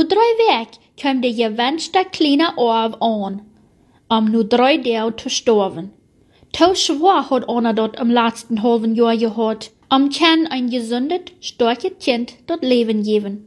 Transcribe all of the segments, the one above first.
Nu 3 Weken kwam de gewenschte kleine Orv aan, nu 3 Deel te sterven. Te schwer had Anna dat im letzten halben Jahr gehad, kann ein gesundet, starkes Kind dat Leben geben.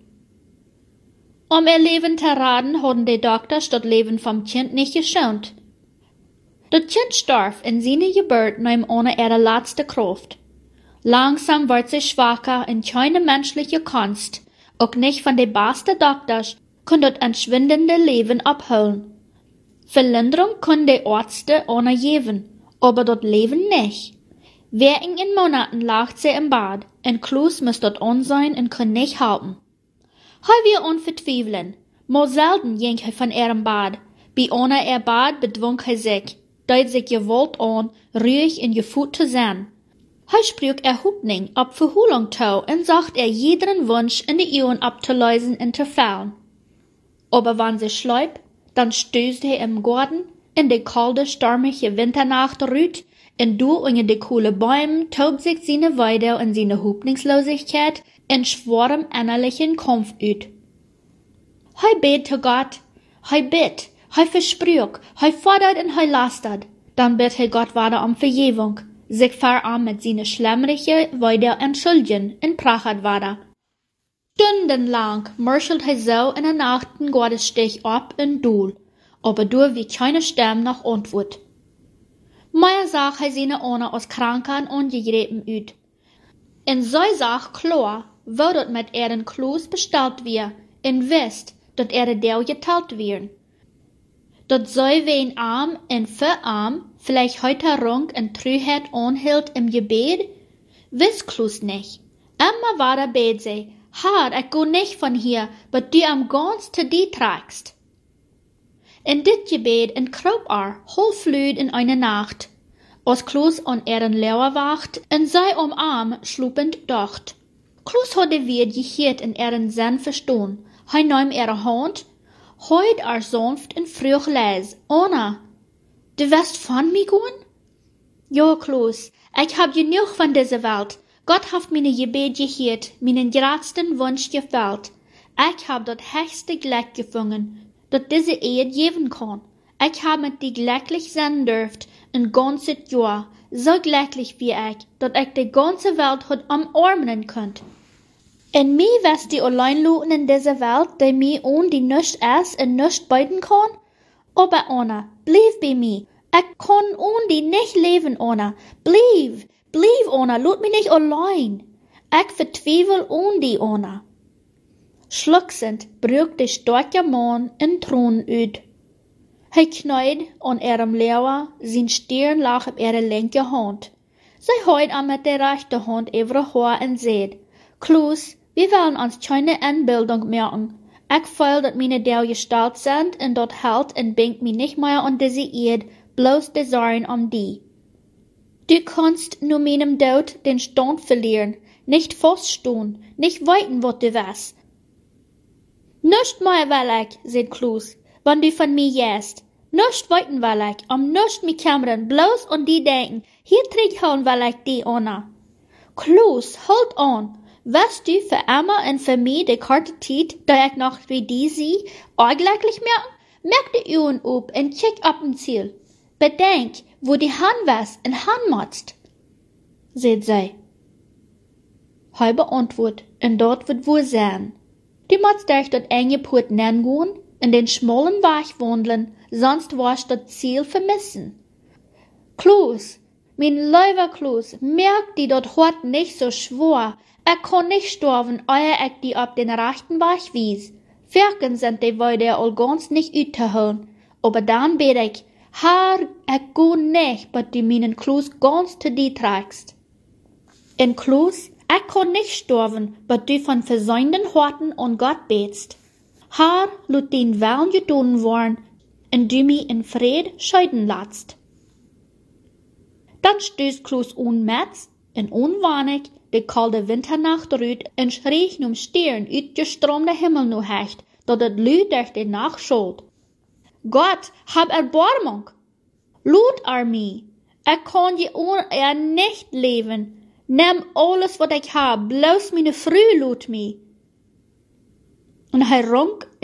Ihr Leben zu raten, hadden de Doktors dat Leben vom Kind nicht geschont. Dat Kind starb in seine Geburt nahm Anna ihre letzte Kraft. Langsam wird sie schwacher und keine menschliche Kunst, auch nicht von den besten Doktors, kann das entschwindende Leben abholen. Verlinderung können die Ärzte Anna geben, aber das Leben nicht. Wegen in Monaten lag sie im Bad, und Klaus muss dort an sein und kann nicht helfen. Wir unvertweifeln, maar selten ging von ihrem Bad. Bei Anna Bad bedwang sich, deed sich gewollt an, ruhig und gefühlt zu sein. Sprach Hoffnung ab Verholung zu und sagt jeden Wunsch in die Augen abzulösen und zu fallen. Aber wenn sie schläft, dann stößt im Garten in die kalte, stürmische Winternacht rüt, und du unter die kohle Bäume tobt sich seine Weide und seine Hoffnungslosigkeit in schwerem innerlichen Kampf ut. Bet zu Gott, bet, versprach, fordert und lastet, dann bet Gott weiter Vergebung, sich mit seine schlemmerige Weide entschuldigen und prachet weiter. Stundenlang marschelt so in der Nacht den Gottesstich ab und durch, aber du wie keine Stimme nach Antwort. Meier sah seine Anna aus Krankheit angegriffen ut. Und so sah klar, wo dort mit ihren Klaus bestellt wir, und wisst, dat Deel geteilt werden. Dat so wen arm und für arm vielleicht heute Rung und Trüheit anhielt im Gebet, wisst Klaus nicht. Immer weiter bet sie, Herr, ich go nicht von hier, but du am ganz zu dir tragst. In dit Gebet entkroop Flüd in eine Nacht, als Klaus an ihren Lauer wacht und sei Arm schlupend dacht. Klaus hatte wir gehört in ihren Sinn verstehen. Nahm ihre Hand, heut sanft und früh les. Anna, du wirst von mir gehen? Ja, Klaus, ich hab genug von dieser Welt. Gott hat meine Gebet gehört, meinen größten Wunsch gefällt. Ich hab das höchste Glück gefunden, das diese Ehe geben kann. Ich hab mit dir glücklich sein dürft, ein ganzes Jahr, so glücklich wie ich, dass ich die ganze Welt hat umarmen könnt. Und mir wirst die allein luten in dieser Welt, die mir ohne die nichts ist und nichts beuten kann? Aber Anna, bleib bei mir. Ich kann ohne die nicht leben, Anna. Bleib, Anna, lut mich nicht allein. Ich verzweifle ohne die, Anna. Schluchzend brach der starke Mann in Tränen ut. Kniet an ihrem Lauer, sein Stirn lag auf ihre linke Hand. Sie heut mit der rechten Hand über Haar und sagt, Klaus, wir wollen uns keine Einbildung merken. Ich fühl, dass meine Deel gestalt sind und dort hält und bindt mich nicht mehr an diese Erde, bloß die Sorgen die. Du kannst nur meinem Tod den Stand verlieren, nicht feststehen, nicht weiten, was du weißt. Nicht mehr will ich, sagt Klaus, wenn du von mir gehst. Nicht weiten will ich, nicht mich kümmern, bloß an die denken, hier zurückholen will ich die, Anna. Klaus, halt an. Weißt du für immer und für mich die Karte Zeit, da ich noch wie die sie, allgleichlich merken? Merk die Augen ab und kick ab im Ziel. Bedenk, wo die Hand was und Hand motzt, sagt sie. Beantwortet, und dort wird wohl sein. Die motzt euch dort enge Put nennen in den schmalen Weg wandeln, sonst warst das Ziel vermissen. Klaus, mein lieber Klaus, merk die dort hart nicht so schwer. Ich kann nicht sterben, ehe ich die auf den rechten Weg wies. Wirken sind die Weide all ganz nicht utzuholen. Aber dann bet ich, Herr, ich go nicht, bis du meinen Klaus ganz zu dir tragst. Und Klaus, ich kann nicht sterben, bis du von versäumten Horten an Gott betst. Herr, lut den Willen getan worden, und du mich in Fried scheiden lässt. Dann stößt Klaus unmetz und unweinig die kalte Winternacht rüt und schrie num Stirn ut gestromde Himmel nu hecht, dat het Lüd durch die Nacht schuld. Gott, hab Erbarmung! Lut mich! Ich kann je ohne nicht leben. Nimm alles, was ich hab, bloß meine Früh lut mich. Und rung